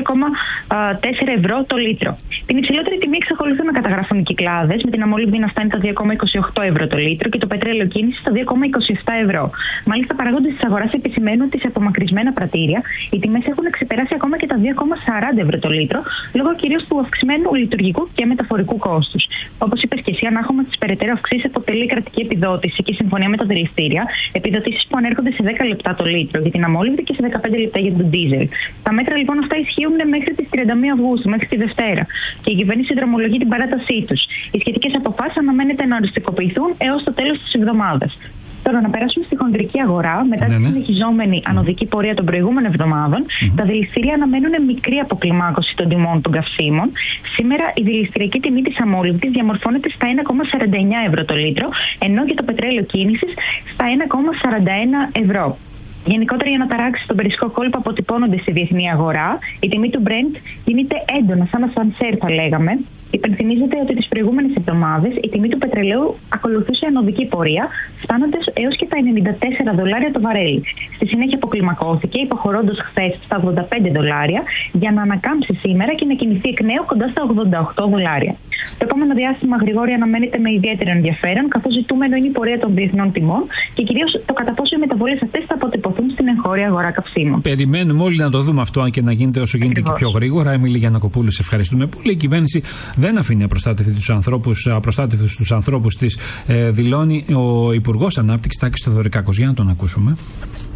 2,4 ευρώ το λίτρο. Την υψηλότερη τιμή εξακολουθούν να καταγράφουν οι κυκλάδες, με την αμολύβδη να φτάνει τα 2,28 ευρώ το λίτρο και το πετρέλαιο κίνηση στα 2,27 ευρώ. Μάλιστα, παραγόντες της αγοράς επισημαίνουν ότι σε απομακρυσμένα πρατήρια οι τιμές έχουν ξεπεράσει ακόμα και τα 2,40 ευρώ το λίτρο, λόγω κυρίως του αυξημένου λειτουργικού και μεταφορικού κόστους. Όπως είπες και εσύ, ανάχωμα της περαιτέρω αυξήσεις αποτελεί η κρατική επιδότηση και η συμφωνία με τα δηληστήρια, επιδοτήσεις που ανέρχονται σε 10 λεπτά το λίτρο για την αμολύβδη και σε 15 λεπτά για τον ντίζελ. Τα μέτρα λοιπόν αυτά ισχύουν μέχρι τις 31 Αυγούστου, μέχρι τη Δευτέρα. Και η κυβέρνηση δρομολογεί την παράτασή τους. Οι σχετικές αποφάσεις αναμένεται να οριστικοποιηθούν έως το τέλος της εβδομάδας. Τώρα, να περάσουμε στη χονδρική αγορά. Μετά τη συνεχιζόμενη ανωδική πορεία των προηγούμενων εβδομάδων, τα δηληστήρια αναμένουν μικρή αποκλιμάκωση των τιμών των καυσίμων. Σήμερα η δηληστηριακή τιμή της αμόλυβδης διαμορφώνεται στα 1,49 ευρώ το λίτρο, ενώ και το πετρέλαιο κίνησης στα 1,41 ευρώ. Γενικότερα, οι αναταράξεις στον περσικό κόλπο αποτυπώνονται στη διεθνή αγορά. Η τιμή του Brent κινείται έντονα, σαν ασανσέρ θα λέγαμε. Υπενθυμίζεται ότι τις προηγούμενες εβδομάδες η τιμή του πετρελαίου ακολουθούσε ανωδική πορεία, φτάνοντας έως και τα $94 το βαρέλι. Στη συνέχεια αποκλιμακώθηκε, υποχωρώντας χθες στα $85 για να ανακάμψει σήμερα και να κινηθεί εκ νέου κοντά στα $88. Το επόμενο διάστημα, Γρηγόρη, αναμένεται με ιδιαίτερο ενδιαφέρον, καθώς ζητούμενο είναι η πορεία των διεθνών τιμών και κυρίως το κατά πόσο οι μεταβολές αυτές θα αποτυπωθούν στην εγχώρια αγορά καυσίμων. Περιμένουμε όλοι να το δούμε αυτό, αν και να γίνεται όσο γίνεται και πιο γρήγορα. Έμιλη Γιαννακοπούλου, σε ευχαριστούμε πολύ. Η κυβέρνηση δεν αφήνει απροστάτευτους τους ανθρώπους της, δηλώνει ο Υπουργός Ανάπτυξης Τάκης Θεοδωρικάκος. Για να τον ακούσουμε.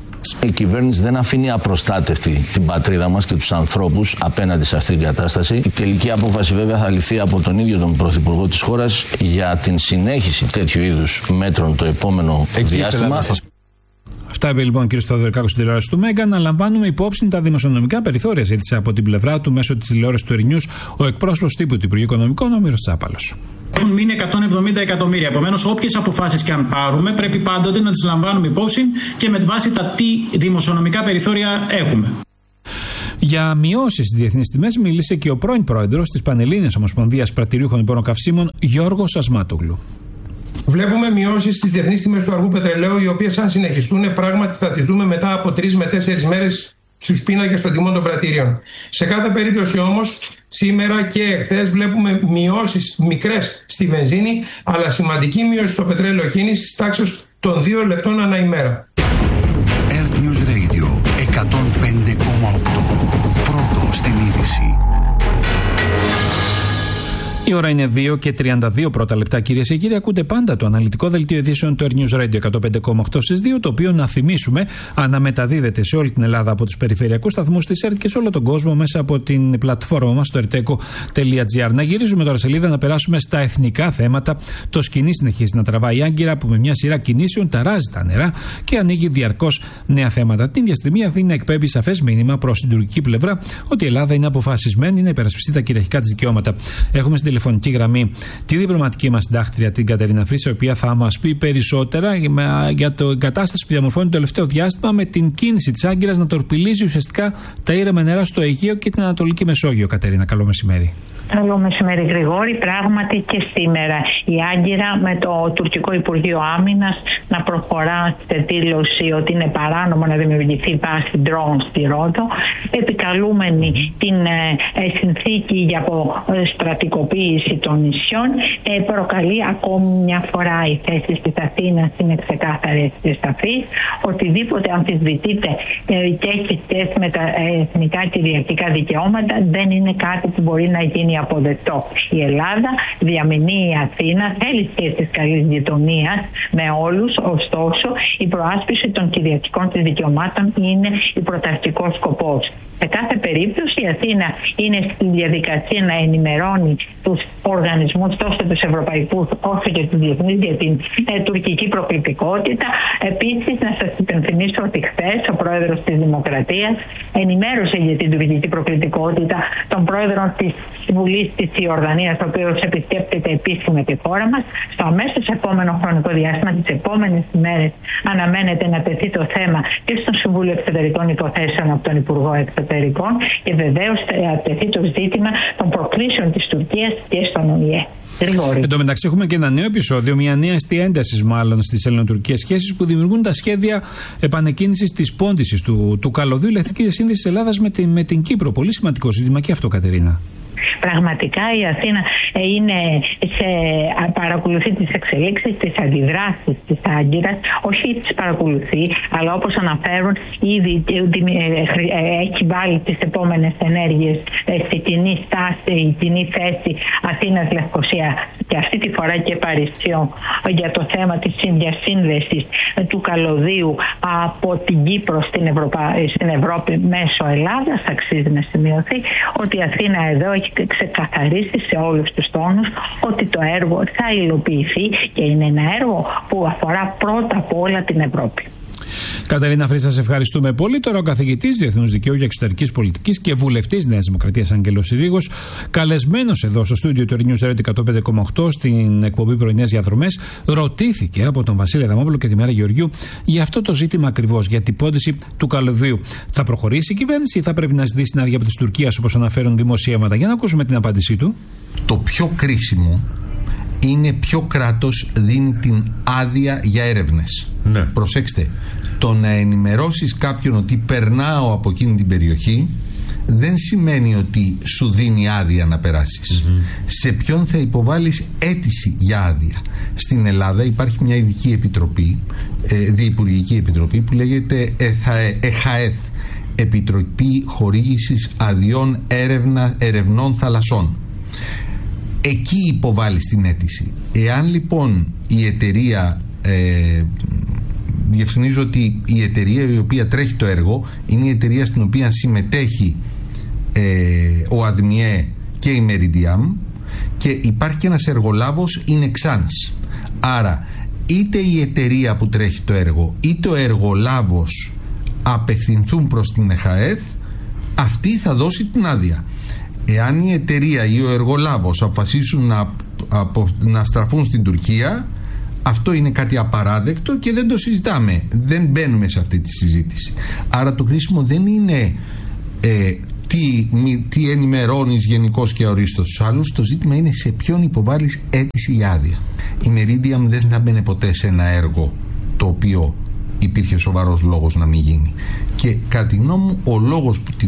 Η κυβέρνηση δεν αφήνει απροστάτευτη την πατρίδα μας και τους ανθρώπους απέναντι σε αυτήν την κατάσταση. Η τελική απόφαση βέβαια θα ληφθεί από τον ίδιο τον Πρωθυπουργό της χώρας για την συνέχιση τέτοιου είδους μέτρων το επόμενο διάστημα. Αυτά είπε λοιπόν ο κ. Θεοδωρικάκος στην τηλεόραση του Μέγκα. Να λαμβάνουμε υπόψη τα δημοσιονομικά περιθώρια, ζήτησε από την πλευρά του μέσω της τηλεόρασης του Ερνιούς ο εκπρόσωπος τύπου του Υπουργείου Οικονομικών, ο Μύρος Τσάπαλος. Έχουν μείνει 170 εκατομμύρια. Επομένως, όποιες αποφάσεις και αν πάρουμε, πρέπει πάντοτε να τις λαμβάνουμε υπόψη και με βάση τα τι δημοσιονομικά περιθώρια έχουμε. Για μειώσεις στις διεθνείς τιμές μίλησε και ο πρώην πρόεδρος της Πανελλήνιας Ομοσπονδίας Πρατηρίουχων Εμπόρων Καυσίμων, Γιώργος Ασμάτογλου. Βλέπουμε μειώσεις στις διεθνείς τιμές του αργού πετρελαίου, οι οποίες, αν συνεχιστούν, πράγματι θα τις δούμε μετά από 3 με 4 μέρες στους πίνακες των τιμών των πρατήριων. Σε κάθε περίπτωση όμως, σήμερα και εχθές βλέπουμε μειώσεις μικρές στη βενζίνη, αλλά σημαντική μείωση στο πετρέλαιο κίνησης τάξης των 2 λεπτών ανά ημέρα. Earth News Radio 105,8. Πρώτο στην είδηση. Η ώρα είναι 2 και 32 πρώτα λεπτά, κυρίες και κύριοι. Ακούτε πάντα το αναλυτικό δελτίο ειδήσεων του Earth News Radio 105,8 στις 2, το οποίο, να θυμίσουμε, αναμεταδίδεται σε όλη την Ελλάδα από τους περιφερειακούς σταθμούς της ΕΡΤ και σε όλο τον κόσμο μέσα από την πλατφόρμα μας, το erteco.gr. Να γυρίζουμε τώρα σελίδα, να περάσουμε στα εθνικά θέματα. Το σκηνή συνεχίζει να τραβάει άγκυρα, που με μια σειρά κινήσεων ταράζει τα νερά και ανοίγει διαρκώς νέα θέματα. Την ίδια στιγμή η Αθήνα εκπέμπει σαφές μήνυμα προς την τουρκική πλευρά ότι η Ελλάδα είναι αποφασισμένη να υπερασπιστεί τα κυριαρχικά της δικαιώματα. Έχουμε στην τηλεφωνική γραμμή τη διπλωματική μας συντάκτρια, την Κατερίνα Φρύση, η οποία θα μας πει περισσότερα για την κατάσταση που διαμορφώνει το τελευταίο διάστημα με την κίνηση της άγκυρας να τορπιλίζει ουσιαστικά τα ήρεμα νερά στο Αιγαίο και την Ανατολική Μεσόγειο. Κατερίνα, καλό μεσημέρι. Καλό μεσημέρι, Γρηγόρη. Πράγματι και σήμερα η άγκυρα με το τουρκικό Υπουργείο Άμυνας να προχωρά σε δήλωση ότι είναι παράνομο να δημιουργηθεί βάση ντρόουν στη Ρόδο, επικαλούμενη την συνθήκη για αποστρατικοποίηση των νησιών, προκαλεί ακόμη μια φορά η θέση της Αθήνας είναι ξεκάθαρη και σαφής. Οτιδήποτε αμφισβητείται και έχει σχέση με τα εθνικά κυριαρχικά δικαιώματα δεν είναι κάτι που μπορεί να γίνει αποδεκτό. Η Ελλάδα διαμηνεί η Αθήνα, θέλει σχέσεις καλής γειτονίας με όλους, ωστόσο η προάσπιση των κυριαρχικών της δικαιωμάτων είναι η πρωταρχικός σκοπός. Σε κάθε περίπτωση η Αθήνα είναι στη διαδικασία να ενημερώνει τους οργανισμούς, τόσο τους ευρωπαϊκούς όσο και τους διεθνείς, για την τουρκική προκλητικότητα. Επίσης, να σας υπενθυμίσω ότι χθες ο πρόεδρος της Δημοκρατίας ενημέρωσε για την τουρκική προκλητικότητα τον πρόεδρο της Βουλής της Ιορδανίας, ο οποίος επισκέπτεται επίσημα τη χώρα μας. Στο αμέσως επόμενο χρονικό διάστημα, τις επόμενες ημέρες, αναμένεται να τεθεί το θέμα και στο Συμβούλιο Εξωτερικών Υποθέσεων από τον Υπουργό Εξωτερικών και βεβαίως θα τεθεί το ζήτημα των προκλήσεων της Τουρκίας και στον ΟΗΕ. Εν τω μεταξύ, έχουμε και ένα νέο επεισόδιο, μια νέα αιστεία έντασης μάλλον στις ελληνοτουρκικές σχέσεις, που δημιουργούν τα σχέδια επανεκκίνησης της πόντισης του καλωδίου ηλεκτρικής σύνδεσης της Ελλάδας με την Κύπρο. Πολύ σημαντικό ζήτημα και αυτό, Κατερίνα. Πραγματικά η Αθήνα παρακολουθεί τις εξελίξεις, τις αντιδράσεις της άγκυρας, όχι τις παρακολουθεί, αλλά όπως αναφέρουν ήδη έχει βάλει τις επόμενες ενέργειες στη κοινή στάση, η κοινή θέση Αθήνας-Λευκοσία και αυτή τη φορά και Παρισιό για το θέμα της διασύνδεσης του καλωδίου από την Κύπρο στην Ευρώπη μέσω Ελλάδας. Αξίζει να σημειωθεί ότι η Αθήνα εδώ έχει ξεκαθαρίσει σε όλους τους τόνους ότι το έργο θα υλοποιηθεί και είναι ένα έργο που αφορά πρώτα απ' όλα την Ευρώπη. Κατερίνα Φρύση, σας ευχαριστούμε πολύ. Τώρα ο καθηγητής Διεθνούς Δικαίου και Εξωτερικής Πολιτικής και βουλευτής Νέας Δημοκρατίας Άγγελος Συρίγος, καλεσμένος εδώ στο στούντιο του News Radio 105,8 στην εκπομπή Πρωινές Διαδρομές, ρωτήθηκε από τον Βασίλη Αδαμόπουλο και τη Μέρα Γεωργιού για αυτό το ζήτημα ακριβώς, για την πόντιση του καλωδίου. Θα προχωρήσει η κυβέρνηση ή θα πρέπει να ζητήσει την άδεια από τη Τουρκία, όπως αναφέρουν δημοσιεύματα? Για να ακούσουμε την απάντησή του. Το πιο κρίσιμο είναι ποιο κράτος δίνει την άδεια για έρευνες. Ναι. Προσέξτε, το να ενημερώσεις κάποιον ότι περνάω από εκείνη την περιοχή δεν σημαίνει ότι σου δίνει άδεια να περάσεις. Σε ποιον θα υποβάλεις αίτηση για άδεια? Στην Ελλάδα υπάρχει μια ειδική επιτροπή, διυπουργική επιτροπή, που λέγεται ΕΧΑΕΘ, Επιτροπή Χορήγησης Αδειών Ερευνών Θαλασσών. Εκεί υποβάλλεις την αίτηση. Εάν λοιπόν η εταιρεία Διευκρινίζω ότι η εταιρεία η οποία τρέχει το έργο είναι η εταιρεία στην οποία συμμετέχει ο ΑΔΜΙΕ και η Meridiam, και υπάρχει και ένας εργολάβος, είναι Nexans. Άρα είτε η εταιρεία που τρέχει το έργο είτε ο εργολάβος απευθυνθούν προς την ΕΧΑΕΘ, αυτή θα δώσει την άδεια. Εάν η εταιρεία ή ο εργολάβος αποφασίσουν να στραφούν στην Τουρκία, αυτό είναι κάτι απαράδεκτο και δεν το συζητάμε, δεν μπαίνουμε σε αυτή τη συζήτηση. Άρα το κρίσιμο δεν είναι τι ενημερώνεις γενικώς και αορίστως στους άλλους, το ζήτημα είναι σε ποιον υποβάλλεις αίτηση για άδεια. Η Meridiam δεν θα μπαίνει ποτέ σε ένα έργο το οποίο υπήρχε σοβαρός λόγος να μην γίνει. Και κατά τη γνώμη μου, ο λόγος που τη